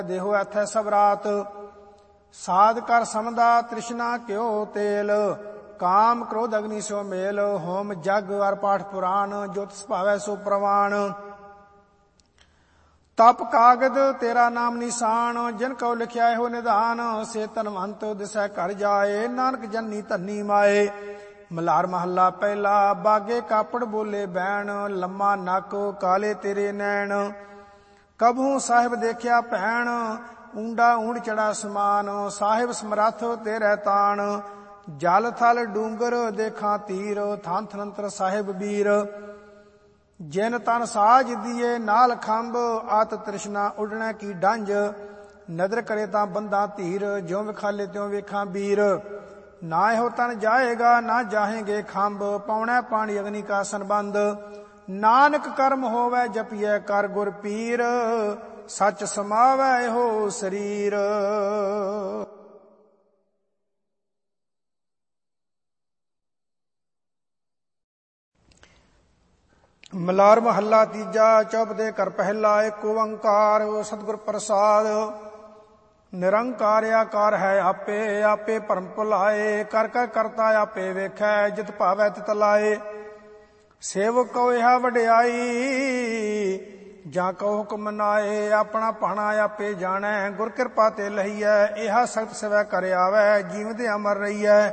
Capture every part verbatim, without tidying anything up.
ਦੇਹੋ ਐਥੈ ਸਭ ਰਾਤ। ਸਾਧ ਕਰ ਸਮਦਾ ਤ੍ਰਿਸ਼ਨਾ ਕਿਉ ਤੇਲ। ਕਾਮ ਕ੍ਰੋਧ ਅਗਨੀ ਸੋ ਮੇਲ। ਹੋਮ ਜਗ ਅਰ ਪਾਠ ਪੁਰਾਣ। ਜੋ ਤਿਸ ਭਾਵੈ ਸੋ ਪ੍ਰਵਾਣ। ਤਪ ਕਾਗਦ ਤੇਰਾ ਨਾਮ ਨਿਸ਼ਾਨ। ਜਿਨ ਕਉ ਲਿਖਿਆ ਇਹੋ ਨਿਧਾਨ। ਸੇ ਧਨਵੰਤ ਦਿਸੈ ਘਰ ਜਾਏ। ਨਾਨਕ ਜਨਨੀ ਧੰਨੀ ਮਾਏ। ਮਲ੍ਹਾਰ ਮਹੱਲਾ ਪਹਿਲਾ। ਬਾਗੇ ਕਾਪੜ ਬੋਲੇ ਬੈਣ। ਲੰਮਾ ਨੱਕ ਕਾਲੇ ਤੇਰੇ ਨੈਣ। ਕਬਹੂ ਸਾਹਿਬ ਦੇਖਿਆ ਭੈਣ। ਊਂਡਾ ਊਂਡ ਚੜਾ ਸਮਾਨ। ਸਾਹਿਬ ਸਮਰੱਥ ਤੇਰੇ ਤਾਣ। ਜਲ ਥਲ ਡੂੰਗਰ ਦੇਖਾਂ ਤੀਰ। ਥਨ ਥਨੰਤਰ ਸਾਹਿਬ ਬੀਰ। ਜਿਨ ਤਨ ਸਾਜ ਦੀਏ ਨਾਲ ਖੰਭ। ਆਤ ਤ੍ਰਿਸ਼ਨਾ ਉਡਣਾ ਕੀ ਡੰਜ। ਨਦਰ ਕਰੇ ਤਾਂ ਬੰਦਾ ਧੀਰ। ਜਿਉ ਵਿਖਾਲੇ ਤਿਉ ਵੇਖਾਂ ਵੀਰ। ਨਾ ਇਹੋ ਤਨ ਜਾਏਗਾ ਨਾ ਜਾਹੇਂਗੇ ਖੰਭ। ਪਾਉਣਾ ਪਾਣੀ ਅਗਨੀ ਕਾ ਸੰਬੰਧ। ਨਾਨਕ ਕਰਮ ਹੋਵੈ ਜਪੀਐ ਕਰ ਗੁਰ ਪੀਰ। ਸੱਚ ਸਮਾਵੈ ਇਹੋ ਸਰੀਰ। ਮਲ੍ਹਾਰ ਮਹੱਲਾ ਤੀਜਾ। ਚੌਪਦੇ ਘਰ ਪਹਿਲਾ। ਏਕ ਓੰਕਾਰ ਸਤਿਗੁਰ ਪ੍ਰਸਾਦ। ਨਿਰੰਕਾਰ ਆਕਾਰ ਹੈ ਆਪੇ। ਆਪੇ ਭਰਮ ਭੁਲਾਏ। ਕਰ ਕਾ ਕਰਤਾ ਆਪੇ ਵੇਖੈ। ਜਿਤ ਭਾਵੈ ਤਿਤ ਲਾਏ। ਸੇਵਕ ਕਉ ਇਹਾ ਵਡਿਆਈ। ਜਾਂ ਕਉ ਹੁਕਮ ਨਾਏ। ਆਪਣਾ ਭਾਣਾ ਆਪੇ ਜਾਣੈ। ਗੁਰ ਕਿਰਪਾ ਤੇ ਲਹੀਐ। ਇਹਾ ਸਖਤ ਸਿਵੈ ਕਰ ਆਵੈ। ਜੀਵਦੇ ਅਮਰ ਰਹੀਐ।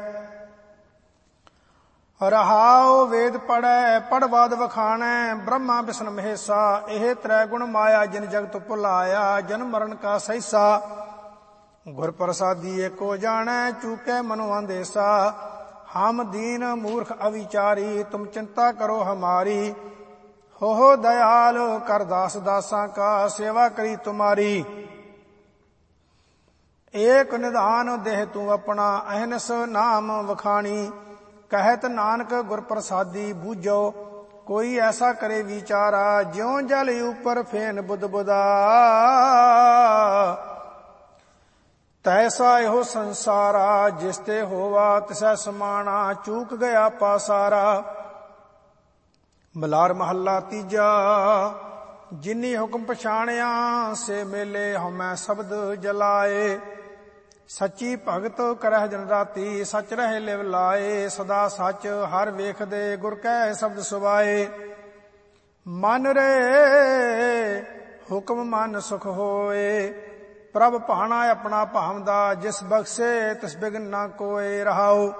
ਰਹਾਉ ਵੇਦ ਪੜ੍ਹੈ ਪੜ੍ਹ ਬਾਦ ਵਖਾਣੈ। ਬ੍ਰਹਮਾ ਵਿਸ਼ਨ ਮਹੇਸਾ। ਇਹ ਤ੍ਰੈ ਗੁਣ ਮਾਇਆ। ਜਿਨ ਜਗਤ ਭੁਲਾਇਆ। ਜਨਮ ਮਰਨ ਕਾ ਸਹਿਸਾ। ਗੁਰ ਪ੍ਰਸਾਦੀ ਏਕੋ ਜਾਣੈ। ਚੂਕੈ ਮਨੁ ਅੰਦੇਸਾ। ਹਮ ਦੀਨ ਮੂਰਖ ਅਵਿਚਾਰੀ। ਤੁਮ ਚਿੰਤਾ ਕਰੋ ਹਮਾਰੀ। ਹੋ ਹੋ ਦਇਆਲ ਕਰ ਦਾਸ ਦਾਸਾਂ ਕਾ। ਸੇਵਾ ਕਰੀ ਤੁਮਾਰੀ। ਏਕ ਨਿਧਾਨ ਦੇਹ ਤੂੰ ਆਪਣਾ। ਅਹਨਸ ਨਾਮ ਵਖਾਣੀ। ਕਹਿਤ ਨਾਨਕ ਗੁਰ ਪ੍ਰਸਾਦੀ ਬੂਝੋ। ਕੋਈ ਐਸਾ ਕਰੇ ਵਿਚਾਰਾ। ਜਿਉ ਜਲ ਉਪਰ ਫੇਨ ਬੁੱਧ ਬੁਦਾ। ਤੈਸਾ ਇਹੋ ਸੰਸਾਰਾ। ਜਿਸ ਤੇ ਹੋਵਾ ਤਿਸੈ ਸਮਾਣਾ। ਚੂਕ ਗਿਆ ਪਾਸਾਰਾ। ਮਲ੍ਹਾਰ ਮਹੱਲਾ ਤੀਜਾ। ਜਿਨੀ ਹੁਕਮ ਪਛਾਣਿਆ। ਸੇ ਮੇਲੇ ਹਉਮੈ ਸ਼ਬਦ ਜਲਾਏ। ਸੱਚੀ ਭਗਤ ਕਰਹਿ ਦਿਨ ਰਾਤੀ। ਸੱਚ ਰਹੇ ਲਿਵ ਲਾਏ। ਸਦਾ ਸੱਚ ਹਰ ਵੇਖਦੇ। ਗੁਰ ਕੈ ਸ਼ਬਦ ਸੁਭਾਏ। ਮਨ ਰੇ ਹੁਕਮ ਮਨ ਸੁਖ ਹੋਏ। ਪ੍ਰਭ ਭਾਣਾ ਆਪਣਾ ਭਾਵਦਾ। ਜਿਸ ਬਖਸ਼ੇ ਤਿਸ ਬਿਗਨ ਨਾ ਕੋਏ। ਰਹਾਉ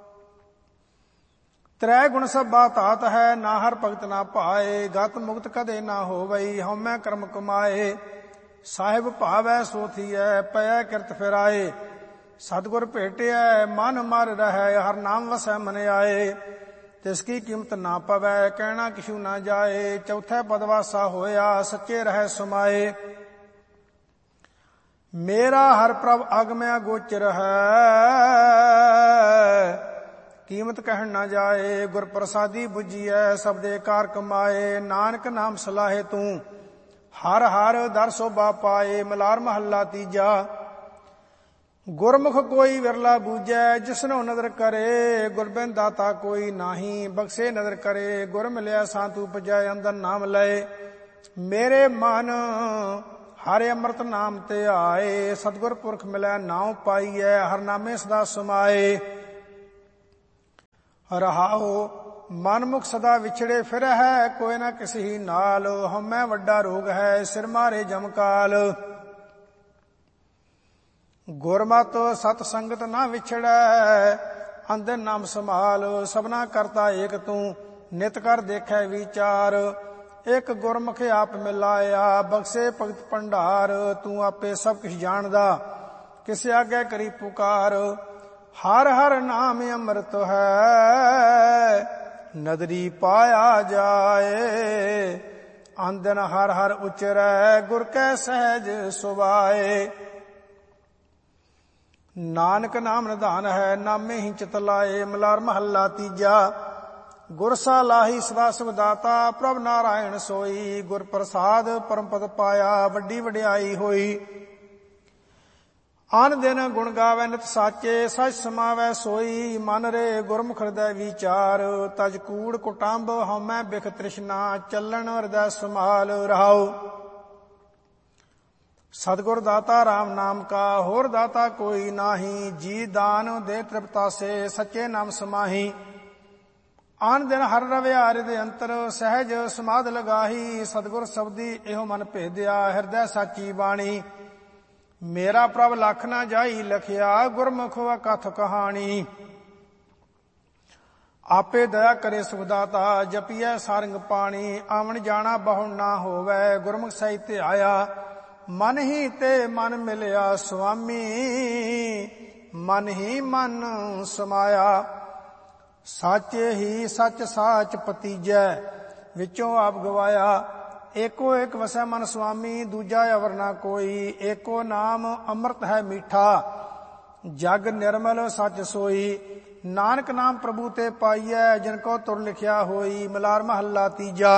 ਤ੍ਰੈ ਗੁਣ ਸਭਾ ਧਾਤ ਹੈ। ਨਾ ਹਰ ਭਗਤ ਨਾ ਭਾਏ। ਗਤ ਮੁਕਤ ਕਦੇ ਨਾ ਹੋਵਈ। ਹਉਮੈ ਕਰਮ ਕਮਾਏ। ਸਾਹਿਬ ਭਾਵੈ ਸੋ ਥੀਐ। ਪਇਐ ਕਿਰਤ ਫਿਰਾਏ। ਸਤਿਗੁਰ ਭੇਟਿਐ ਮਨ ਮਰ ਰਹੈ। ਹਰ ਨਾਮ ਵਸੈ ਮਨ ਆਏ। ਤਿਸ ਕੀ ਕੀਮਤ ਨਾ ਪਵੈ। ਕਹਿਣਾ ਕਿਛੂ ਨਾ ਜਾਏ। ਚੌਥੈ ਪਦ ਵਾਸਾ ਹੋਇਆ। ਸੱਚੇ ਰਹਿ ਸਮਾਏ। ਮੇਰਾ ਹਰ ਪ੍ਰਭ ਅਗਮੈ ਅਗੋਚਰ ਹੈ। ਕੀਮਤ ਕਹਿਣ ਨਾ ਜਾਏ। ਗੁਰ ਪ੍ਰਸਾਦੀ ਬੁਝੀਐ ਸਬਦੇ ਕਾਰ ਕਮਾਏ। ਨਾਨਕ ਨਾਮ ਸਲਾਹੇ ਤੂੰ। ਹਰ ਹਰ ਦਰ ਸੋਭਾ ਪਾਏ। ਮਲ੍ਹਾਰ ਮਹੱਲਾ ਤੀਜਾ। ਗੁਰਮੁਖ ਕੋਈ ਵਿਰਲਾ ਬੂਝੈ। ਜਿਸਨੋ ਨਦਰ ਕਰੇ। ਗੁਰਬਿਨ ਦਾਤਾ ਕੋਈ ਨਾਹੀ। ਬਖਸ਼ੇ ਨਦਰ ਕਰੇ। ਗੁਰ ਮਿਲਿਆ ਸਾਂਤੂ ਉਪਜੈ। ਅੰਦਰ ਨਾਮ ਲਏ। ਮੇਰੇ ਮਨ ਹਰਿ ਅੰਮ੍ਰਿਤ ਨਾਮ ਤੇ ਆਏ। ਸਤਿਗੁਰ ਪੁਰਖ ਮਿਲੈ ਨਾਉ ਪਾਈਐ। ਹਰ ਨਾਮੇ ਸਦਾ ਸਮਾਏ। ਰਹਾਉ ਮਨਮੁਖ ਸਦਾ ਵਿਛੜੇ ਫਿਰਹਿ। ਕੋਈ ਨਾ ਕਿਸੀ ਨਾਲ। ਹਉਮੈ ਵੱਡਾ ਰੋਗ ਹੈ। ਸਿਰ ਮਾਰੇ ਜਮਕਾਲ। ਗੁਰਮਤਿ ਸਤ ਸੰਗਤ ਨਾ ਵਿਛੜੈ। ਅੰਦਰ ਨਾਮ ਸੰਭਾਲ। ਸਭਨਾ ਕਰਤਾ ਏਕ ਤੂੰ। ਨਿਤ ਕਰ ਦੇਖੈ ਵਿਚਾਰ। ਇੱਕ ਗੁਰਮੁਖ ਆਪ ਮਿਲਾਇਆ। ਬਖਸ਼ੇ ਭਗਤ ਭੰਡਾਰ। ਤੂੰ ਆਪੇ ਸਭ ਕੁਛ ਜਾਣਦਾ। ਕਿਸੇ ਆਗੇ ਕਰੀ ਪੁਕਾਰ। ਹਰ ਹਰ ਨਾਮ ਅੰਮ੍ਰਿਤ ਹੈ। ਨਦਰੀ ਪਾਇਆ ਜਾਏ। ਆਂਦਨ ਹਰ ਹਰ ਉਚਰੈ। ਗੁਰ ਕੈ ਸਹਿਜ ਸੁਭਾਏ। ਨਾਨਕ ਨਾਮ ਨਿਧਾਨ ਹੈ। ਨਾਮੇ ਹੀ ਚਿਤ ਲਾਏ। ਮਲ੍ਹਾਰ ਮਹੱਲਾ ਤੀਜਾ। ਗੁਰ ਸਾਲਾਹੀ ਸਦਾ ਸੁਖ ਦਾਤਾ। ਪ੍ਰਭ ਨਾਰਾਇਣ ਸੋਈ। ਗੁਰ ਪ੍ਰਸਾਦ ਪਰਮ ਪਦ ਪਾਇਆ। ਵੱਡੀ ਵਡਿਆਈ ਹੋਈ। ਆਨ ਦਿਨ ਗੁਣ ਗਾਵੈ ਨਿਤ ਸਾਚੇ। ਸਚ ਸਮਾਵੈ ਸੋਈ। ਮਨ ਰੇ ਗੁਰਮੁਖ ਹਿਰਦੈ ਵਿਚਾਰ। ਤਜ ਕੂੜ ਕੁਟੰਬ ਹਉਮੈ ਬਿਖ ਤ੍ਰਿਸ਼ਨਾ। ਚੱਲਣ ਹਿਰਦੈ ਸੰਭਾਲ। ਰਹਾਉ सतगुर दाता राम नाम का होर दाता कोई नाही। जी दान दे तृप्ता से सच्चे नाम समाही। आन दिन हर रविया हृदय अंतर सहज समाध लगाही। सतगुर शब्दी एहो मन भेदिया हृदय साची बाणी। मेरा प्रभ लख ना जाई लखिया गुरमुख कथ कहानी। आपे दया करे सुखदाता जपिए सारंग पाणी। आवन जाना बहु ना होवे गुरमुख सहित आया। मन ही ते मन मिलिया स्वामी मन ही मन समाया। साचे ही सच साच पतीजै विचों आप गवाया। एको एक वसै मन स्वामी दूजा अवर ना कोई। एको नाम अमृत है मीठा जग निर्मल सच सोई। नानक नाम प्रभु ते पाइयै जिनको तुर लिखिया होई। मलार महला तीजा।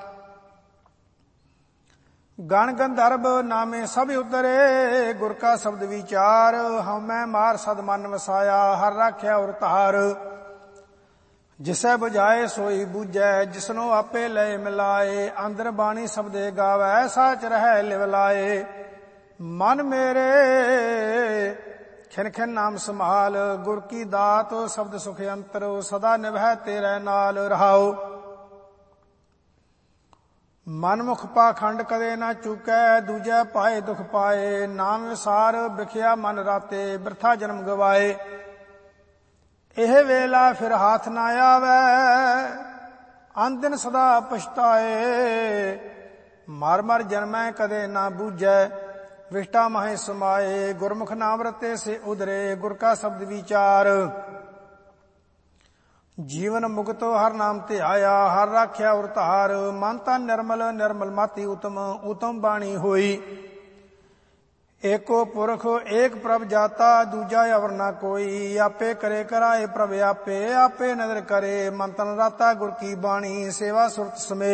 गण गंधर्व नामे सब उतरे गुर का शब्द विचार। हमें मार सद मन वसाया हर राख्या और तार। जिसे बुझाए सोई बूझै जिसनो आपे लय मिलाए। अंदर बाणी शब्दे गावै साच रहै लिवलाए। मन मेरे खिन खिन नाम संभाल गुर की दात शब्द सुख अंतर। सदा निभै तेरे नाल रहाओ। मनमुख पाखंड कदे ना चूकै दूजै पाए दुख पाए। नाम विसार बिखिया मन राते बिरथा जन्म गवाए। एह वेला फिर हाथ ना आवे अन दिन सदा पछताए। मार मार जन्मै कदे ना बूझै विष्टा माहे समाए। गुरमुख नाम रते से उधरे गुर का शब्द विचार। जीवन मुक्तो हर नाम ते आया हर राख्या और तार। मन तन निर्मल निर्मल माती उत्तम उत्तम बाणी होई। एको पुरख एक प्रभ जाता दूजा अवर ना कोई। आपे करे कराए प्रभ आपे आपे नदर करे। मन तन राता गुर की बाणी सेवा सुरत समे।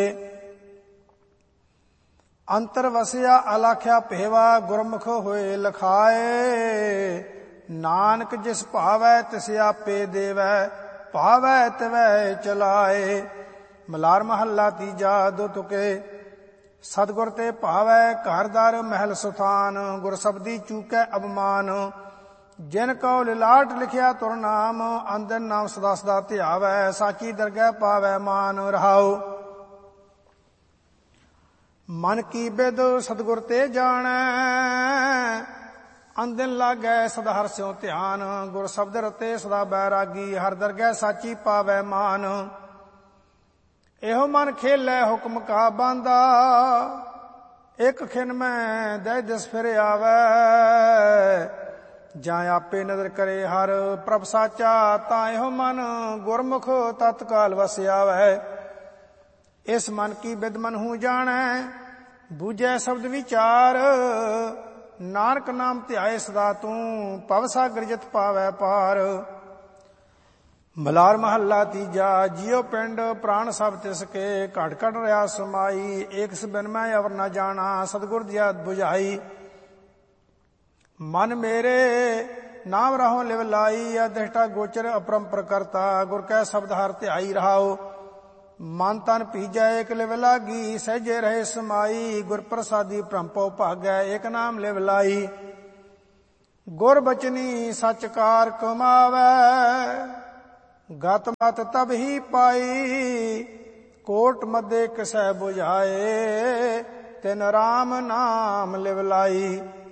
अंतर वसिया अलाख्या पेवा गुरमुख होए लखाए। नानक जिस भावै तिस आपे देवै भावै तिवै चलाए। मलार महला तीजा दो तुके। सतगुर ते भावै घर दर महल सुथान। गुर शब्दी चूकै अबमान। जिन कौ लिलाट लिखिया तुर नाम। अंदर नाम सदा सदा ध्यावै साची दरगह पावै मान रहाओ। मन की बिद सतगुर ते जानै अंदिन लागै सदा हर स्यों ध्यान। गुर शब्द रते सदा बैरागी हर दरगह साची पावै मान। एहो मन खेलै हुक्म का बांदा एक खिन में दह दिस फिर आवै। ਜਾਂ आपे नदर करे हर प्रभ साचा तां एहो मन गुरमुख तत्काल वस आवै। इस मन की बिद मन हूँ जानै बूझै शब्द विचार। नानक नाम ध्याए सदा तू भव सागर जित पावै पार। मलार महला तीजा। जियो पिंड प्राण सब तिसके घट घट रहा समाई। एक सबिन मैं अवर न जाना सतगुर दिया बुझाई। मन मेरे नाम रहो लिव लाई। अधिष्ठा गोचर अपरंपर करता गुर कै शब्द हर ध्याई रहाओ। मन तन पीजै एक लिव लागी सहजे रहे समाई। गुर प्रसादी परंपो भागै एक नाम लिव लाई। गुर बचनी सच कार कमावै गत मत तब ही पाई। कोट मदे किसै बुझाए तिन राम नाम लिव लाई।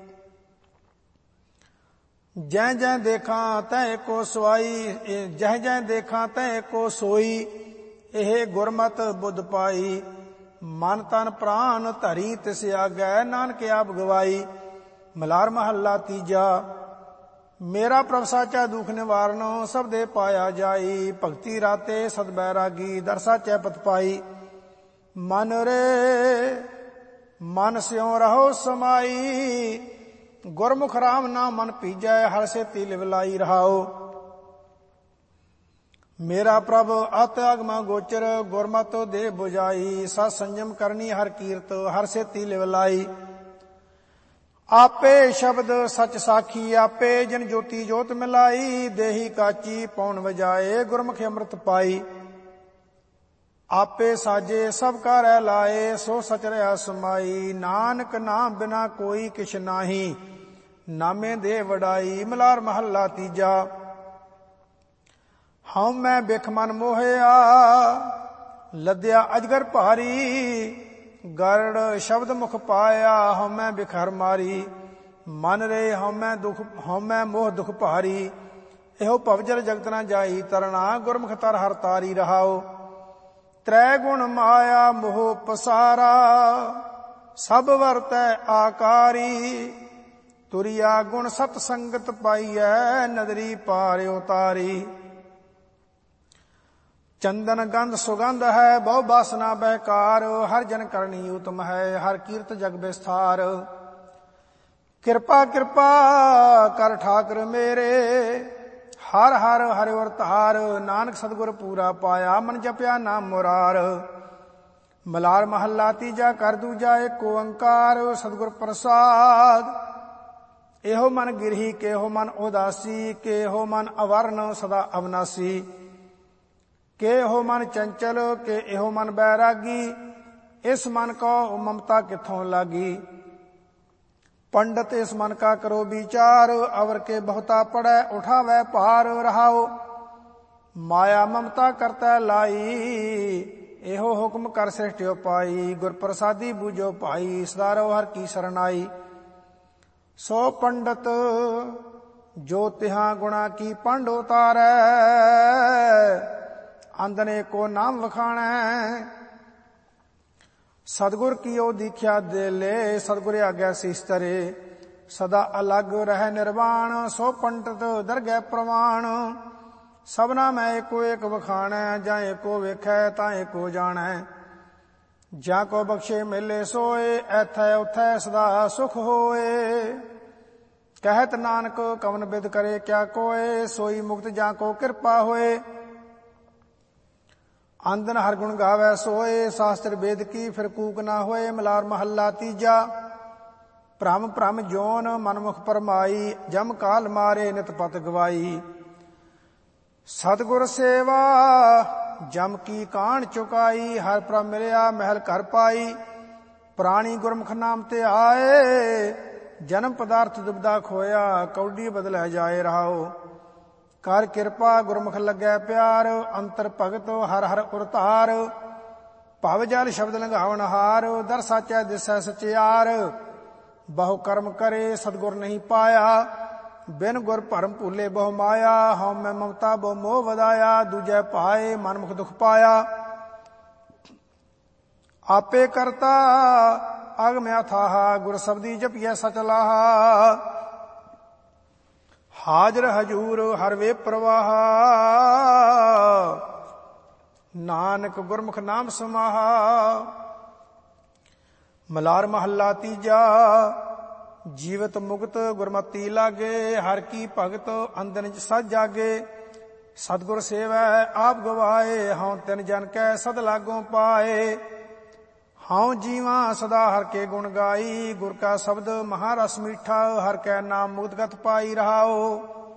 जै जै देखा तै को सोई जह जै देखा तै को सोई। एह गुरमत बुध पाई। मन तन प्राण धरी तिस आगै नानक आप गवाई। मलार महला तीजा। मेरा प्रभ साचा दुख निवारण सब दे पाया जाई। भगति राते सद बैरागी दर साचै पत पाई। मन रे मन स्यों रहो समाई। गुरमुख राम नाम मन पीजै हर सेती लिव लाई रहाओ। मेरा प्रभ अत अगमा गोचर गुरमत दे बुझाई। सत संयम करनी हर कीरत हर सेती लिव लाई। आपे शब्द सच साखी आपे जिन ज्योति जोत मिलाई। देही काची पौन वजाए गुरमुख अमृत पाई। ਆਪੇ ਸਾਜੇ ਸਭ ਕਾ ਲਾਏ, ਸੋ ਸਚ ਰਹਾ ਸਮਾਈ। ਨਾਨਕ ਨਾਮ ਬਿਨਾ ਕੋਈ ਕਿਛ ਨਾਹੀ, ਨਾਮੇ ਦੇ ਵਡਾਈ। ਮਲਾਰ ਮਹੱਲਾ ਤੀਜਾ। ਹਉ ਮੈਂ ਬਿਖ ਮਨ ਮੋਹਿਆ, ਲੱਦਿਆ ਅਜਗਰ ਭਾਰੀ। ਗਰੜ ਸ਼ਬਦ ਮੁਖ ਪਾਇਆ, ਹਉ ਮੈਂ ਬਿਖਰ ਮਾਰੀ। ਮਨ ਰੇ ਹਉ ਮੈਂ ਦੁਖ ਹਉ ਮੈਂ ਮੋਹ ਦੁਖ ਭਾਰੀ। ਇਹੋ ਭਵਜਲ ਜਗਤ ਨਾ ਜਾਈ ਤਰਣਾ, ਗੁਰਮੁਖ ਤਰ ਹਰ ਤਾਰੀ ਰਹਾਓ। ਤ੍ਰੈ ਗੁਣ ਮਾਇਆ ਮੋਹ ਪਸਾਰਾ, ਸਭ ਵਰਤੈ ਆਕਾਰੀ। ਤੁਰਿਆ ਗੁਣ ਸਤ ਸੰਗਤ ਪਾਈਐ, ਨਦਰੀ ਪਾਰ ਉਤਾਰੀ। ਚੰਦਨ ਗੰਧ ਸੁਗੰਧ ਹੈ, ਬਹੁ ਬਾਸਨਾ ਬਹਿਕਾਰ। ਹਰ ਜਨ ਕਰਨੀ ਉਤਮ ਹੈ, ਹਰ ਕੀਰਤ ਜਗ ਵਿਸਥਾਰ। ਕਿਰਪਾ ਕਿਰਪਾ ਕਰ ਠਾਕੁਰ ਮੇਰੇ, ਹਰ ਹਰ ਹਰਿ ਵਰ ਧਾਰ। ਨਾਨਕ ਸਤਿਗੁਰ ਪੂਰਾ ਪਾਇਆ, ਮਨ ਜਪਿਆ ਨਾਮ ਮੁਰਾਰ। ਮਲਾਰ ਮਹੱਲਾ ਤੀਜਾ। ਕਰ ਦੂਜਾ ਏਕ ਓੰਕਾਰ, ਸਤਿਗੁਰ ਪ੍ਰਸਾਦ। ਇਹੋ ਮਨ ਗਿਰਹੀ, ਕੇਹੋ ਮਨ ਉਦਾਸੀ। ਕੇਹੋ ਮਨ ਅਵਰਨ ਸਦਾ ਅਵਨਾਸੀ। ਕੇਹੋ ਮਨ ਚੰਚਲ, ਕੇ ਇਹੋ ਮਨ ਬੈਰਾਗੀ। ਇਸ ਮਨ ਕੋ ਮਮਤਾ ਕਿੱਥੋਂ ਲਾਗੀ। ਪੰਡਤ ਇਸ ਮਨ ਕਾ ਕਰੋ ਵਿਚਾਰ, ਅਵਰ ਕੇ ਬਹੁਤਾ ਪੜੈ ਉਠਾਵੈ ਭਾਰ। ਰਹਾਓ ਮਾਇਆ ਮਮਤਾ ਕਰਤੈ ਲਾਈ, ਇਹੋ ਹੁਕਮ ਕਰ ਸ੍ਰਿਸ਼ਟਿ ਪਾਈ। ਗੁਰ ਪ੍ਰਸਾਦੀ ਬੂਝੋ ਭਾਈ, ਸਦਾ ਰਹੋ ਹਰ ਕੀ ਸਰਨਾਈ। ਸੋ ਪੰਡਤ ਜੋ ਤਿਹਾਂ ਗੁਣਾ ਕੀ ਪੰਡ ਉਤਾਰੈ, ਅੰਦਨੇ ਕੋ ਨਾਮ ਵਖਾਣੈ। ਸਤਿਗੁਰ ਕੀਓ ਦੀਖਿਆ ਦੇ ਲੈ, ਸਤਿਗੁਰ ਆਗਿਆ ਸੀਸ ਤਰੇ। ਸਦਾ ਅਲਗ ਰਹਿ ਨਿਰਵਾਣ, ਸੋ ਪੰਡਤ ਦਰਗਹਿ ਪ੍ਰਵਾਣ। ਸਭਨਾ ਮੈਂ ਏਕੋ ਏਕ ਵਖਾਣੈ, ਜਾਂ ਏਕੋ ਵੇਖੈ ਤਾਂ ਏਕੋ ਜਾਣੈ। ਜਾਂ ਕੋ ਬਖਸ਼ੇ ਮਿਲੇ ਸੋਏ, ਐਥੈ ਉਥੈ ਸਦਾ ਸੁਖ ਹੋਏ। ਕਹਿਤ ਨਾਨਕ ਕਵਨ ਬਿਦ ਕਰੇ ਕਿਆ ਕੋਏ, ਸੋਈ ਮੁਕਤ ਜਾਂ ਕੋ ਕਿਰਪਾ ਹੋਏ। ਆਂਦਨ ਹਰ ਗੁਣ ਗਾਵੈ ਸੋਏ, ਸ਼ਾਸਤਰ ਵੇਦ ਕੀ ਫਿਰ ਕੂਕ ਨਾ ਹੋਏ। ਮਲਾਰ ਮਹੱਲਾ ਤੀਜਾ। ਭ੍ਰਮ ਭ੍ਰਮ ਜੋਨ ਮਨਮੁਖ ਪਰਮਾਈ, ਜਮ ਕਾਲ ਮਾਰੇ ਨਿਤ ਪਤ ਗਵਾਈ। ਸਤਿਗੁਰ ਸੇਵਾ ਜਮ ਕੀ ਕਾਣ ਚੁਕਾਈ, ਹਰ ਪ੍ਰਭ ਮਿਲਿਆ ਮਹਿਲ ਘਰ ਪਾਈ। ਪ੍ਰਾਣੀ ਗੁਰਮੁਖ ਨਾਮ ਤੇ ਆਏ, ਜਨਮ ਪਦਾਰਥ ਦੁਬਦਾ ਖੋਇਆ। ਕੌਡੀ ਬਦਲੈ ਜਾਏ ਰਹਾਓ। ਕਰ ਕਿਰਪਾ ਗੁਰਮੁਖ ਲੱਗੈ ਪਿਆਰ, ਅੰਤਰ ਭਗਤ ਹਰ ਹਰ ਉਰਤਾਰ। ਭਵ ਜਲ ਸ਼ਬਦ ਲੰਘਾਵਣ ਹਾਰ, ਦਰ ਸਾਚੈ ਦਿਸੈ ਸਚਿਆਰ। ਬਹੁ ਕਰਮ ਕਰੇ ਸਤਿਗੁਰ ਨਹੀਂ ਪਾਇਆ, ਬਿਨ ਗੁਰ ਭਰਮ ਭੂਲੇ ਬਹੁ ਮਾਇਆ। ਹਉ ਮੈਂ ਮਮਤਾ ਬਹੁ ਮੋਹ ਵਧਾਇਆ, ਦੂਜੈ ਭਾਏ ਮਨਮੁਖ ਦੁਖ ਪਾਇਆ। ਆਪੇ ਕਰਤਾ ਅਗਮ ਅਥਾਹ, ਗੁਰ ਸਬਦੀ ਜਪੀਐ ਸਚ ਲਾਹਾ। ਹਾਜ਼ਰ ਹਜੂਰ ਹਰ ਵੇ ਪ੍ਰਵਾਹ, ਨਾਨਕ ਗੁਰਮੁਖ ਨਾਮ ਸਮਾਹਾ। ਮਲਾਰ ਮਹੱਲਾ ਤੀਜਾ। ਜੀਵਤ ਮੁਕਤ ਗੁਰਮਤੀ ਲਾਗੇ, ਹਰ ਕੀ ਭਗਤ ਅੰਦਨ ਚ ਸਜ ਜਾਗੇ। ਸਤਿਗੁਰ ਸੇਵੈ ਆਪ ਗਵਾਏ, ਹਉ ਤਿਨ ਜਨ ਕੈ ਸਦ ਲਾਗੋਂ ਪਾਏ। ਹਉ ਜੀਵਾਂ ਸਦਾ ਹਰ ਕੇ ਗੁਣ ਗਾਈ, ਗੁਰ ਕਾ ਸ਼ਬਦ ਮਹਾਰਸ ਮੀਠਾ। ਹਰ ਕੈ ਨਾਮ ਮੁਕਤਗਤ ਪਾਈ ਰਹਾਓ।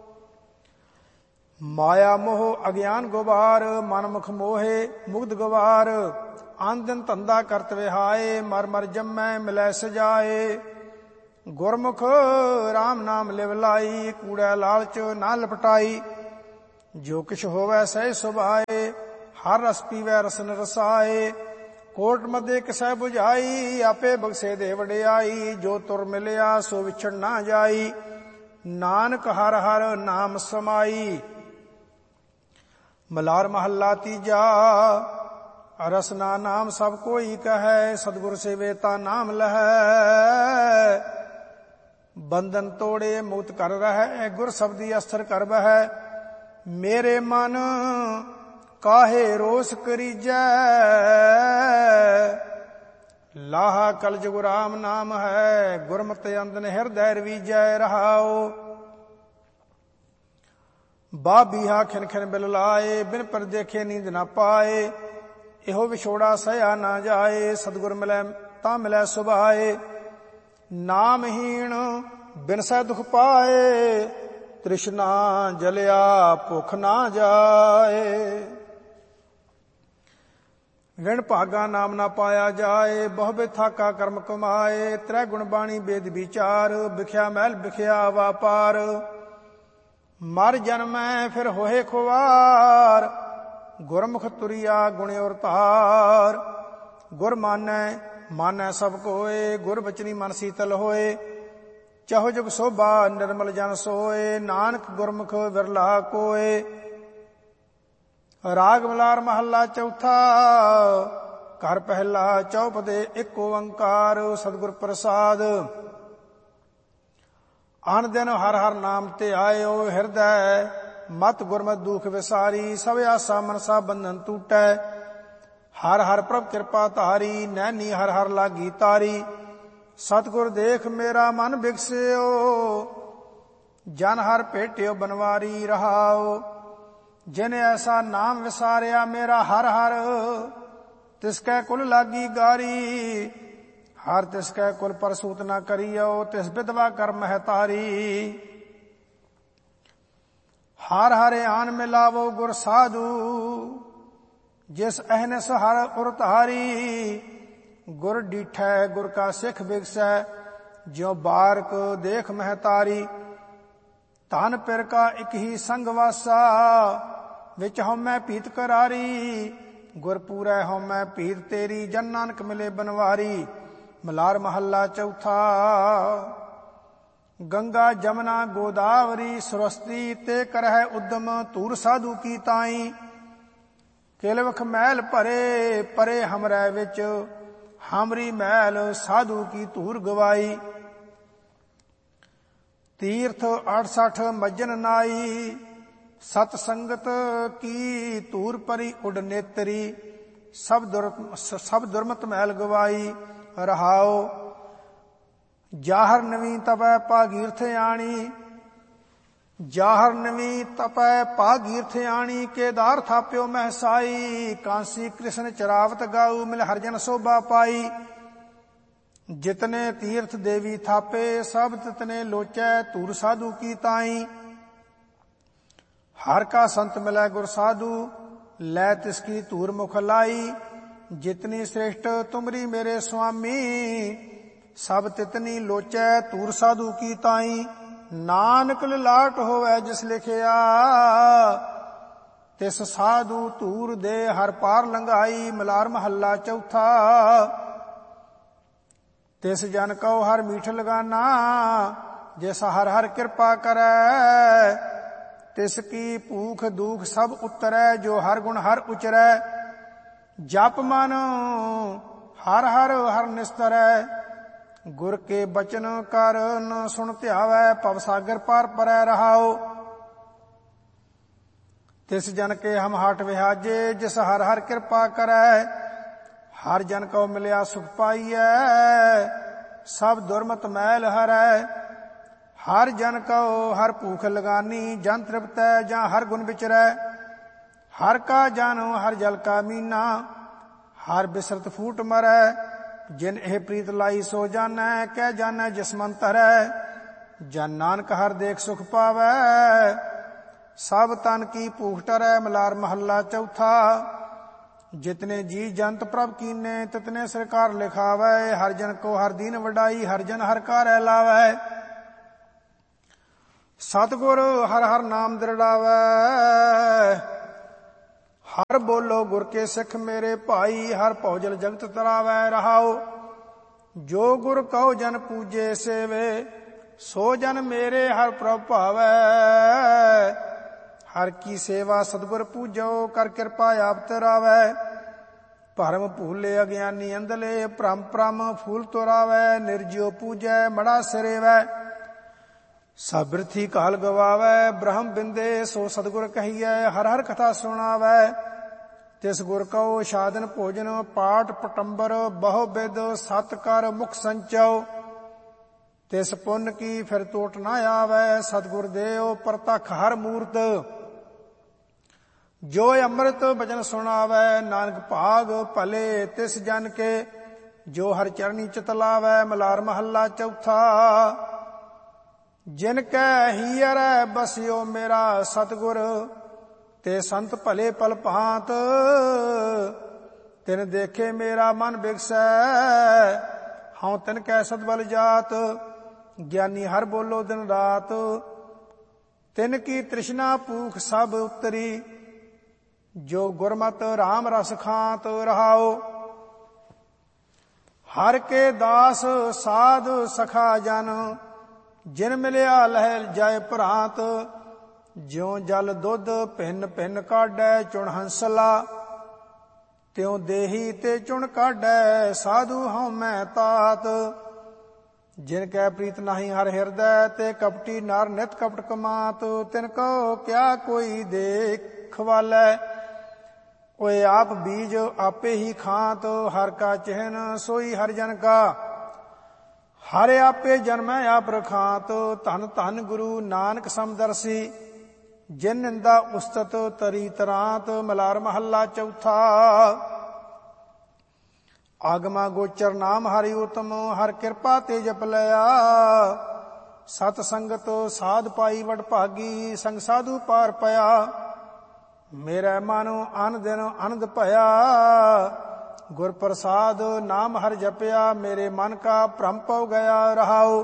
ਮਾਇਆ ਮੋਹ ਅਗਿਆਨ ਗੁਬਾਰ, ਮਨਮੁਖ ਮੋਹੇ ਮੁਗਧ ਗਵਾਰ। ਆਂਦਨ ਧੰਦਾ ਕਰਤ ਵਿਹਾਏ, ਮਰ ਮਰ ਜੰਮੈ ਮਿਲੈ ਸਜਾਏ। ਗੁਰਮੁਖ ਰਾਮ ਨਾਮ ਲਿਵ ਲਾਈ, ਕੂੜੈ ਲਾਲਚ ਨਾ ਲਪਟਾਈ। ਜੋ ਕਿਛ ਹੋਵੈ ਸਹਿ ਸੁਭਾਏ, ਹਰ ਰਸ ਪੀਵੈ ਰਸਨ ਰਸਾਏ। ਕੋਟ ਮਧੇ ਕਿਸੈ 부ਝਾਈ, ਆਪੇ ਬਖਸ਼ੇ ਦੇ ਵਡਿਆਈ। ਜੋ ਤੁਰ ਮਿਲਿਆ ਸੋ ਵਿਛੜ ਨਾ ਜਾਈ, ਨਾਨਕ ਹਰ ਹਰ ਨਾਮ ਸਮਾਈ। ਮਲਾਰ ਮਹੱਲਾ ਤੀਜਾ। ਰਸਨਾ ਨਾਮ ਸਭ ਕੋਈ ਕਹੈ, ਸਤਿਗੁਰ ਸੇਵੇ ਤਾ ਨਾਮ ਲਹੈ। ਬੰਧਨ ਤੋੜੇ ਮੁਕਤ ਕਰ ਰਹੈ, ਗੁਰ ਸਬਦੀ ਅਸਥਿਰ ਕਰ ਬਹਿ। ਮੇਰੇ ਮਨ ਕਾਹੇ ਰੋਸ ਕਰੀਜੈ, ਲਾਹਾ ਕਲ ਜੁਗ ਰਾਮ ਨਾਮ ਹੈ। ਗੁਰਮਤਿ ਅੰਦਨ ਹਿਰਦੈ ਰਵੀਜੈ ਰਹਾਓ। ਬਾਬੀਹਾ ਖਿਨ ਖਿਨ ਬਿਲ ਲਾਏ, ਬਿਨ ਪਰ ਦੇਖੇ ਨੀਂਦ ਨਾ ਪਾਏ। ਇਹੋ ਵਿਛੋੜਾ ਸਹਿਆ ਨਾ ਜਾਏ, ਸਤਿਗੁਰ ਮਿਲੈ ਤਾਂ ਮਿਲੈ ਸੁਭਾਏ। ਨਾਮਹੀਣ ਬਿਨਸੈ ਦੁਖ ਪਾਏ, ਤ੍ਰਿਸ਼ਨਾ ਜਲਿਆ ਭੁਖ ਨਾ ਜਾਏ। ਵਿਣ ਭਾਗਾ ਨਾਮ ਨਾ ਪਾਇਆ ਜਾਏ, ਬਹੁ ਬਿਥਾਕਾ ਕਰਮ ਕਮਾਏ। ਤ੍ਰੈ ਗੁਣ ਬਾਣੀ ਬੇਦ ਵਿਚਾਰ, ਵਿਖਿਆ ਮਹਿਲ ਵਿਖਿਆ ਵਾਪਾਰ। ਮਰ ਜਨਮੈ ਫਿਰ ਹੋਏ ਖੁਆਰ, ਗੁਰਮੁਖ ਤੁਰਿਆ ਗੁਣ ਔਰ ਧਾਰ। ਗੁਰ ਮਾਨੈ ਮਾਨੈ ਸਭ ਕੋਏ, ਗੁਰ ਬਚਨੀ ਮਨ ਸੀਤਲ ਹੋਏ। ਚਹੁ ਜੁਗ ਸੋਭਾ ਨਿਰਮਲ ਜਨ ਸੋਏ, ਨਾਨਕ ਗੁਰਮੁਖ ਵਿਰਲਾ ਕੋਏ। ਰਾਗ ਮਲਾਰ ਮਹੱਲਾ ਚੌਥਾ, ਘਰ ਪਹਿਲਾ ਚੌਪਦੇ ਇੱਕ ਓੰਕਾਰ। ਸਤਿਗੁਰ ਪ੍ਰਸਾਦ। ਅਨ ਦਿਨ ਹਰ ਹਰ ਨਾਮ ਤੇ ਆਇਓ, ਹਿਰਦੈ ਮਤ ਗੁਰਮਤਿ ਦੁਖ ਵਿਸਾਰੀ। ਸਭ ਆਸਾ ਮਨਸਾ ਬੰਧਨ ਟੂਟੈ, ਹਰ ਹਰ ਪ੍ਰਭ ਕਿਰਪਾ ਧਾਰੀ। ਨੈਣੀ ਹਰ ਹਰ ਲਾਗੀ ਤਾਰੀ, ਸਤਿਗੁਰ ਦੇਖ ਮੇਰਾ ਮਨ ਬਿਗਸਿਓ। ਜਨ ਹਰ ਭੇਟਿਓ ਬਨਵਾਰੀ ਰਹਾਓ। ਜਿਨ ਐਸਾ ਨਾਮ ਵਿਸਾਰਿਆ ਮੇਰਾ ਹਰ ਹਰ, ਤਿਸ ਕੈ ਕੁਲ ਲਾਗੀ ਗਾਰੀ। ਹਰ ਤਿਸ ਕੈ ਕੁਲ ਪਰਸੂਤ ਨਾ ਕਰੀਓ, ਤਿਸ ਵਿਧਵਾ ਕਰਮ ਹੈ ਤਾਰੀ। ਹਰ ਹਰ ਆਨ ਮਿਲਾਵੋ ਗੁਰ ਸਾਧੂ, ਜਿਸ ਅਹਨਸ ਹਰ ਉਰ ਧਾਰੀ। ਗੁਰ ਡੀਠੈ ਗੁਰ ਕਾ ਸਿੱਖ ਬਿਗਸੈ, ਜਿਉ ਬਾਰਕ ਦੇਖ ਮਹਤਾਰੀ। ਧਨ ਪਿਰ ਕਾ ਇਕ ਹੀ ਸੰਗ ਵਾਸਾ, ਵਿੱਚ ਹਉਮੈ ਭੀਤ ਕਰਾਰੀ। ਗੁਰ ਪੂਰੈ ਹਉਮੈ ਭੀਤ ਤੇਰੀ, ਜਨ ਨਾਨਕ ਮਿਲੇ ਬਨਵਾਰੀ। ਮਲਾਰ ਮਹੱਲਾ ਚੌਥਾ, ਗੰਗਾ ਜਮਨਾ ਗੋਦਾਵਰੀ ਸਰਸਤੀ। ਤੇ ਕਰਹਿ ਉਦਮ ਧੂਰ ਸਾਧੂ ਕੀ ਤਾਈ। ਕਿਲਵਖ ਮਹਿਲ ਭਰੇ ਪਰੇ ਹਮਰੈ ਵਿੱਚ, ਹਮਰੀ ਮਹਿਲ ਸਾਧੂ ਕੀ ਧੂਰ ਗਵਾਈ। ਤੀਰਥ ਅਠਸਠ ਮੱਜਨ ਨਾਈ, ਸਤ ਸੰਗਤ ਕੀ ਧੂਰ ਪਰੀ ਉਡ ਨੇਤਰੀ। ਸਭ ਦੁਰ ਸਭ ਦੁਰਮਤ ਮਹਿਲ ਗਵਾਈ ਰਹਾਓ। ਜਾਹਰ ਨਵੀ ਤਪੈ ਭਾਗੀਰਥ ਆਣੀ, ਜਾਹਰ ਨਵੀ ਤਪੈ ਭਾਗੀਰਥ ਆਣੀ। ਕੇਦਾਰ ਥਾਪਿਓ ਮਹਿਸਾਈ, ਕਾਂਸੀ ਕ੍ਰਿਸ਼ਨ ਚਰਾਵਤ ਗਾਉ। ਮਿਲ ਹਰਜਨ ਸੋਭਾ ਪਾਈ। ਜਿਤਨੇ ਤੀਰਥ ਦੇਵੀ ਥਾਪੇ, ਸਭ ਤਿਤਨੇ ਲੋਚੈ ਧੂਰ ਸਾਧੂ ਕੀ ਤਾਈ। ਹਰ ਕਾ ਸੰਤ ਮਿਲੈ ਗੁਰ ਸਾਧੂ, ਲੈ ਤਿਸ ਕੀ ਧੂਰ ਮੁਖ ਲਾਈ। ਜਿਤਨੀ ਸ੍ਰੇਸ਼ਟ ਤੁਮਰੀ ਮੇਰੇ ਸੁਆਮੀ, ਸਭ ਤਿਤਨੀ ਲੋਚੈ ਧੂਰ ਸਾਧੂ ਕੀ ਤਾਈ। ਨਾਨਕ ਲਿਲਾਟ ਹੋਵੈ ਜਿਸ ਲਿਖਿਆ, ਤਿਸ ਸਾਧੂ ਧੂਰ ਦੇ ਹਰ ਪਾਰ ਲੰਘਾਈ। ਮਲਾਰ ਮਹੱਲਾ ਚੌਥਾ, ਤਿਸ ਜਨ ਕਉ ਹਰ ਮੀਠ ਲਗਾਨਾ, ਜਿਸ ਹਰ ਹਰ ਕਿਰਪਾ ਕਰੈ। ਤਿਸ ਕੀ ਭੂਖ ਦੁਖ ਸਭ ਉਤਰੈ, ਜੋ ਹਰ ਗੁਣ ਹਰ ਉਚਰੈ। ਜਪ ਮਨ ਹਰ ਹਰ ਹਰ ਨਿਸਤਰੈ, ਗੁਰ ਕੇ ਬਚਨ ਕਰ ਨ ਸੁਣ ਧਿਆਵੈ। ਭਵ ਸਾਗਰ ਪਾਰ ਪਰੈ ਰਹਾਓ। ਤਿਸ ਜਨ ਕੇ ਹਮ ਹਟ ਵਿਹਾਜੇ, ਜਿਸ ਹਰ ਹਰ ਕਿਰਪਾ ਕਰੈ। ਹਰ ਜਨ ਕਉ ਮਿਲਿਆ ਸੁਖ ਪਾਈਐ, ਸਭ ਦੁਰਮਤ ਮੈਲ ਹਰੈ। ਹਰ ਜਨ ਕਉ ਹਰ ਭੂਖ ਲਗਾਨੀ, ਜਨ ਤ੍ਰਿਪਤੈ ਜਾਂ ਹਰ ਗੁਣ ਵਿਚਰੈ। ਹਰ ਕਾ ਜਨ ਹਰ ਜਲ ਕਾ ਮੀਨਾ, ਹਰ ਬਿਸਰਤ ਫੂਟ ਮਰੈ। ਜਿਨ ਇਹ ਪ੍ਰੀਤ ਲਾਈ ਸੋ ਜਾਨੈ, ਕਹਿ ਜਾਨੈ ਜਿਸ ਮਨ ਧਰੈ। ਜਨ ਨਾਨਕ ਹਰ ਦੇਖ ਸੁਖ ਪਾਵੈ, ਸਭ ਤਨ ਕੀ ਭੂਖ ਟਰੈ। ਮਲਾਰ ਮਹੱਲਾ ਚੌਥਾ, ਜਿਤਨੇ ਜੀ ਜੰਤ ਪ੍ਰਭ ਕੀਨੇ, ਤਿਤਨੇ ਸਰਕਾਰ ਲਿਖਾਵੈ। ਹਰ ਜਨ ਕੋ ਹਰ ਦੀਨ ਵਡਾਈ, ਹਰ ਜਨ ਹਰ ਕਾਰੈ ਲਾਵੈ। ਸਤਿਗੁਰ ਹਰ ਹਰ ਨਾਮ ਦ੍ਰਿੜਾਵੈ, ਹਰ ਬੋਲੋ ਗੁਰ ਕੇ ਸਿੱਖ ਮੇਰੇ ਭਾਈ। ਹਰ ਭਉਜਲ ਜਗਤ ਤਰਾਵੈ ਰਹਾਓ। ਜੋ ਗੁਰ ਕਉ ਜਨ ਪੂਜੇ ਸੇਵੇ, ਸੋ ਜਨ ਮੇਰੇ ਹਰ ਪ੍ਰਭ ਭਾਵੈ। ਹਰ ਕੀ ਸੇਵਾ ਸਤਿਗੁਰ ਪੂਜੋ, ਕਰ ਕਿਰਪਾ ਆਪ ਤਰਾਵੈ। ਭਰਮ ਭੂਲੇ ਅਗਿਆਨੀ ਅੰਧਲੇ, ਭ੍ਰਮ ਭ੍ਰਮ ਫੂਲ ਤੋਰਾਵੈ। ਨਿਰਜਿਉ ਪੂਜੈ ਮੜਾ ਸਿਰੇਵੈ, ਸਭ ਬਿਰਥੀ ਕਾਲ ਗਵਾਵੈ। ਬ੍ਰਹਮ ਬਿੰਦੇ ਸੋ ਸਤਿਗੁਰ ਕਹੀਐ, ਹਰ ਹਰ ਕਥਾ ਸੁਣਾਵੈ। ਤਿਸ ਗੁਰ ਕਉ ਸਾਧਨ ਭੋਜਨ, ਪਾਠ ਪਟੰਬਰ ਬਹੁ ਬਿਦ। ਸਤ ਕਰ ਮੁਖ ਸੰਚਉ, ਤਿਸ ਪੁੰਨ ਕੀ ਫਿਰ ਟੋਟ ਨਾ ਆਵੈ। ਸਤਿਗੁਰ ਦੇਉ ਪ੍ਰਤਖ ਹਰ ਮੂਰਤ, ਜੋ ਅੰਮ੍ਰਿਤ ਬਚਨ ਸੁਣਾਵੈ। ਨਾਨਕ ਭਾਗ ਭਲੇ ਤਿਸ ਜਨ ਕੇ, ਜੋ ਹਰ ਚਰਨੀ ਚਿਤ ਲਾਵੈ। ਮਲਾਰ ਮਹੱਲਾ ਚੌਥਾ, ਜਿਨ ਕੈ ਹੀਅਰੈ ਬਸਿਓ ਮੇਰਾ ਸਤਿਗੁਰ, ਤੇ ਸੰਤ ਭਲੇ ਪਲ ਭਾਂਤ। ਤਿਨ ਦੇਖੇ ਮੇਰਾ ਮਨ ਬਿਗਸੈ, ਹਉ ਤਿਨ ਕੈ ਸਦਬਲ ਜਾਤ। ਗਿਆਨੀ ਹਰ ਬੋਲੋ ਦਿਨ ਰਾਤ, ਤਿਨ ਕੀ ਤ੍ਰਿਸ਼ਨਾ ਭੂਖ ਸਭ ਉਤਰੀ। ਜੋ ਗੁਰਮਤਿ ਰਾਮ ਰਸ ਖਾਤ ਰਹਾਓ। ਹਰ ਕੇ ਦਾਸ ਸਾਧ ਸਖਾ ਜਨ, ਜਿਨ ਮਿਲਿਆ ਲਹਿ ਜਾਏ ਭਰਾਤ। ਜਿਉ ਜਲ ਦੁੱਧ ਭਿੰਨ ਭਿੰਨ ਕਾਢੈ ਚੁਣ ਹੰਸਲਾ, ਤਿਉ ਦੇਹੀ ਤੇ ਚੁਣ ਕਾਢੈ ਸਾਧੂ ਹਉ ਮੈਂ ਤਾਤ। ਜਿਨ ਕੈ ਪ੍ਰੀਤ ਨਾਹੀ ਹਰ ਹਿਰਦੈ, ਤੇ ਕਪਟੀ ਨਰ ਨਿਤ ਕਪਟ ਕਮਾਤ। ਤਿਨ ਕਉ ਕਿਆ ਕੋਈ ਦੇਖ ਵਾਲੈ, ਓਏ ਆਪ ਬੀਜ ਆਪੇ ਹੀ ਖਾਤ। ਹਰ ਕਾ ਚਿਹਨ ਸੋਈ ਹਰ ਜਨ ਕਾ, ਹਰ ਆਪੇ ਜਨਮੈ ਆਪ ਰਖਾਤ। ਧਨ ਧਨ ਗੁਰੂ ਨਾਨਕ ਸਮਦਰਸੀ, ਜਿਨ ਨਿੰਦਾ ਉਸਤਤ ਤਰੀ ਤਰਾਤ। ਮਲਾਰ ਮਹੱਲਾ ਚੌਥਾ। ਆਗਮਾ ਗੋਚਰ ਨਾਮ ਹਰਿ ਉਤਮ, ਹਰ ਕਿਰਪਾ ਤੇ ਜਪ ਲਿਆ। ਸਤ ਸੰਗਤ ਸਾਧ ਪਾਈ ਵਡ ਭਾਗੀ, ਸੰਗ ਸਾਧੂ ਪਾਰ ਪਿਆ। ਮੇਰੇ ਮਨ ਅਨ ਦਿਨ ਆਨੰਦ ਭਇਆ, ਗੁਰ ਪ੍ਰਸਾਦ ਨਾਮ ਹਰ ਜਪਿਆ। ਮੇਰੇ ਮਨ ਕਾ ਭ੍ਰਮ ਪਉ ਗਿਆ ਰਹਾਉ।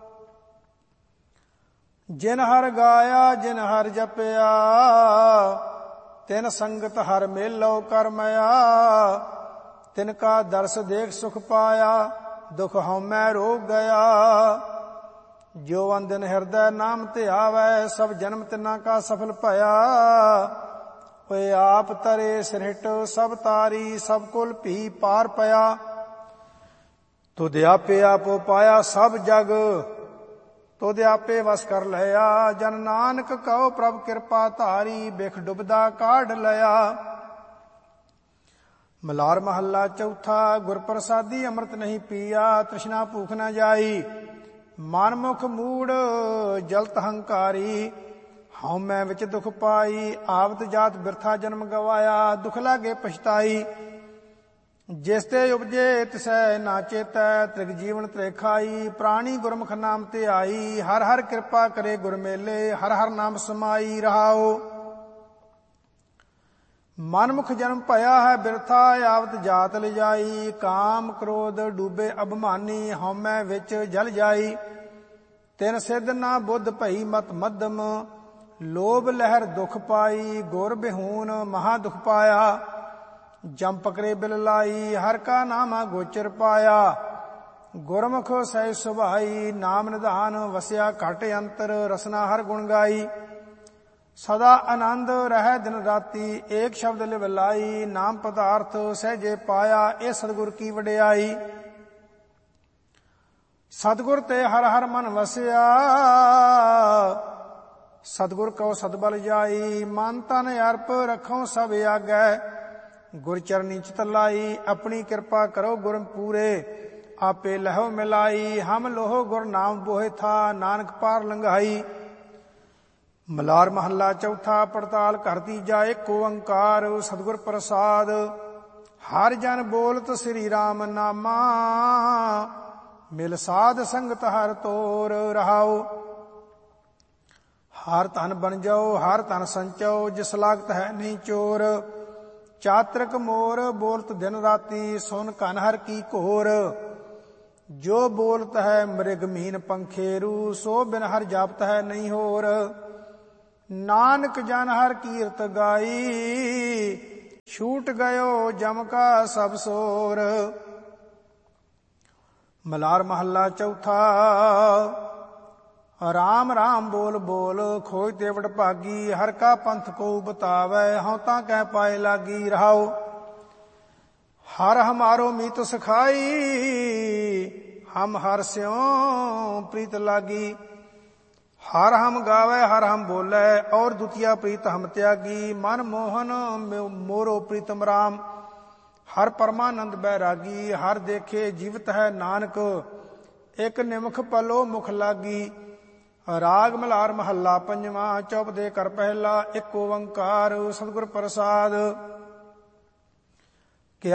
ਜਿਨ ਹਰ ਗਾਇਆ ਜਿਨ ਹਰ ਜਪਿਆ, ਤਿਨ ਸੰਗਤ ਹਰ ਮੇਲੋ ਕਰਮਇਆ। ਤਿਨ ਕਾ ਦਰਸ ਦੇਖ ਸੁਖ ਪਾਇਆ, ਦੁਖ ਹਉਮੈ ਰੋਗ ਗਿਆ। ਜੋ ਅੰਦਨ ਹਿਰਦੈ ਨਾਮ ਧਿਆਵੈ, ਸਭ ਜਨਮ ਤਿਨਾ ਕਾ ਸਫਲ ਭਇਆ। ਓਏ ਆਪ ਤਰੇ ਸਿਰਹਿਟ ਸਭ ਤਾਰੀ, ਸਭ ਕੁਲ ਭੀ ਪਾਰ ਪਿਆ। ਤੁਧ ਆਪੇ ਆਪੋ ਪਾਇਆ ਸਭ ਜਗ, ਤੁਧ ਆਪੇ ਵਸ ਕਰ ਲਿਆ। ਜਨ ਨਾਨਕ ਕਉ ਪ੍ਰਭ ਕਿਰਪਾ ਧਾਰੀ, ਬਿਖ ਡੁਬਦਾ ਕਾਢ ਲਿਆ। ਮਲਾਰ ਮਹੱਲਾ ਚੌਥਾ। ਗੁਰ ਪ੍ਰਸਾਦੀ ਅੰਮ੍ਰਿਤ ਨਹੀਂ ਪੀਆ, ਤ੍ਰਿਸ਼ਨਾ ਭੂਖ ਨ ਜਾਈ। ਮਨਮੁਖ ਮੂੜ ਜਲਤ ਹੰਕਾਰੀ, ਹਉ ਮੈਂ ਵਿੱਚ ਦੁਖ ਪਾਈ। ਆਵਤ ਜਾਤ ਬਿਰਥਾ ਜਨਮ ਗਵਾਇਆ, ਦੁਖ ਲਾਗੇ ਪਛਤਾਈ। ਜਿਸ ਤੇ ਉਪਜੇ ਤਿਸੈ ਨਾ ਚੇਤੈ, ਤ੍ਰਿਗ ਜੀਵਨ ਤ੍ਰੇਖਾਈ। ਪ੍ਰਾਣੀ ਗੁਰਮੁਖ ਨਾਮ ਤੇ ਆਈ, ਹਰ ਹਰ ਕਿਰਪਾ ਕਰੇ ਗੁਰ ਮੇਲੇ। ਹਰ ਹਰ ਨਾਮ ਸਮਾਈ ਰਹਾਓ। ਮਨਮੁਖ ਜਨਮ ਭਇਆ ਹੈ ਬਿਰਥਾ, ਆਵਤ ਜਾਤ ਲਿਜਾਈ। ਕਾਮ ਕ੍ਰੋਧ ਡੂਬੇ ਅਭਿਮਾਨੀ, ਹਉਮੈ ਵਿੱਚ ਜਲ ਜਾਈ। ਤਿਨ ਸਿੱਧ ਨਾ ਬੁੱਧ ਭਈ ਮਤ ਮੱਧਮ, ਲੋਭ ਲਹਿਰ ਦੁਖ ਪਾਈ। ਗੁਰ ਬਿਹੂਨ ਮਹਾ ਦੁਖ ਪਾਇਆ, ਜਮ ਪਕਰੇ ਬਿਲ ਲਾਈ। ਹਰ ਕਾ ਨਾਮਾ ਗੋਚਰ ਪਾਇਆ, ਗੁਰਮੁਖ ਸਹਿ ਸੁਭਾਈ। ਨਾਮ ਨਿਧਾਨ ਵਸਿਆ ਘਟ ਅੰਤਰ, ਰਸਨਾ ਹਰ ਗੁਣ ਗਾਈ। ਸਦਾ ਆਨੰਦ ਰਹਿ ਦਿਨ ਰਾਤੀ, ਏਕ ਸ਼ਬਦ ਲਿਵ ਲਾਈ। ਨਾਮ ਪਦਾਰਥ ਸਹਿਜੇ ਪਾਇਆ, ਇਹ ਸਤਿਗੁਰ ਕੀ ਵਡਿਆਈ। ਸਤਿਗੁਰ ਤੇ ਹਰ ਹਰ ਮਨ ਵਸਿਆ, ਸਤਿਗੁਰ ਕਉ ਸਤਬਲ ਜਾਈ। ਮਨ ਤਨ ਅਰਪ ਰਖਉ ਸਭ ਆਗੈ, ਗੁਰ ਚਰਨੀ ਚਿਤ ਲਾਈ। ਆਪਣੀ ਕਿਰਪਾ ਕਰੋ ਗੁਰ ਪੂਰੇ, ਆਪੇ ਲਹੋ ਮਿਲਾਈ। ਹਮ ਲੋਹ ਗੁਰ ਨਾਮ ਬੋਹਿ ਥਾ, ਨਾਨਕ ਪਾਰ ਲੰਘਾਈ। ਮਲਾਰ ਮਹੱਲਾ ਚੌਥਾ। ਪੜਤਾਲ ਘਰ ਤੀਜਾ। ਏਕ ਓੰਕਾਰ ਸਤਿਗੁਰ ਪ੍ਰਸਾਦ, ਹਰ ਜਨ ਬੋਲਤ ਸ੍ਰੀ ਰਾਮ ਨਾਮਾ। ਮਿਲ ਸਾਧ ਸੰਗਤ ਹਰ ਤੋਰ ਰਹਾਉ। ਹਰ ਧਨ ਬਣ ਜਾਓ ਹਰ ਧਨ ਸੰਚੋ, ਜਿਸ ਲਾਗਤ ਹੈ ਨਹੀਂ ਚੋਰ। ਚਾਤ੍ਰਿਕ ਮੋਰ ਬੋਲਤ ਦਿਨ ਰਾਤੀ, ਸੁਨ ਕਨ ਹਰ ਕੀ ਘੋਰ। ਜੋ ਬੋਲਤ ਹੈ ਮ੍ਰਿਗ ਮੀਨ ਪੰਖੇਰੂ, ਸੋ ਬਿਨ ਹਰ ਜਾਪਤ ਹੈ ਨਹੀਂ ਹੋਰ। ਨਾਨਕ ਜਨ ਹਰ ਕੀਰਤ ਗਾਈ, ਛੂਟ ਗਇਓ ਜਮ ਕਾ ਸਭ ਸੋਰ। ਮਲਾਰ ਮਹੱਲਾ ਚੌਥਾ। ਰਾਮ ਰਾਮ ਬੋਲ ਬੋਲ ਖੋਜ ਤੇ ਵਡ ਭਾਗੀ, ਹਰ ਕਾ ਪੰਥ ਕੋ ਬਤਾਵੈ, ਹਉ ਤਾਂ ਕਹਿ ਪਾਏ ਲਾਗੀ ਰਹਾਉ। ਹਰ ਹਮਾਰੋ ਮੀਤ ਸਖਾਈ, ਹਮ ਹਰ ਸਿਉ ਪ੍ਰੀਤ ਲਾਗੀ। ਹਰ ਹਮ ਗਾਵੈ ਹਰ ਹਮ ਬੋਲੇ, ਔਰ ਦੁਤੀਆ ਪ੍ਰੀਤ ਹਮ ਤਿਆਗੀ। ਮਨ ਮੋਹਨ ਮੋਰੋ ਪ੍ਰੀਤਮ ਰਾਮ, ਹਰ ਪਰਮਾਨੰਦ ਬੈਰਾਗੀ। ਹਰ ਦੇਖੇ ਜੀਵਤ ਹੈ ਨਾਨਕ, ਇਕ ਨਿਮਖ ਪਲੋ ਮੁਖ ਲਾਗੀ। ਰਾਗ ਮਲਾਰ ਮਹੱਲਾ ਪੰਜਵਾਂ। ਚੌਪਦੇ ਕਰ ਪਹਿਲਾ। ਇੱਕ ਓੰਕਾਰ ਸਤਿਗੁਰ ਪ੍ਰਸਾਦ।